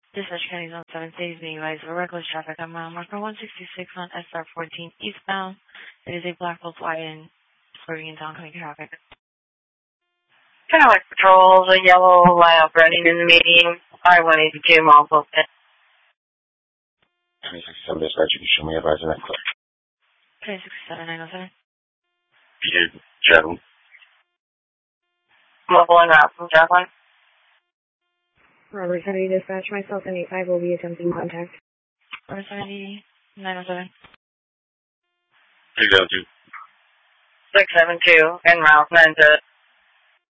Dispatch County Zone 7 cities being advised of reckless traffic on mile marker 166 on SR 14 eastbound. It is a black Volkswagen swerving into oncoming traffic. Cadillac Patrol, the yellow lab running in the median, I-182 miles open. 267 dispatch, you can show me advising that clip. 267-907. Peter Jacqueline. Mobile and route from Jacqueline. Robert 70 dispatch, myself and 85 will be attempting contact. Robert 70, 907. 302. 672 en route, 9 to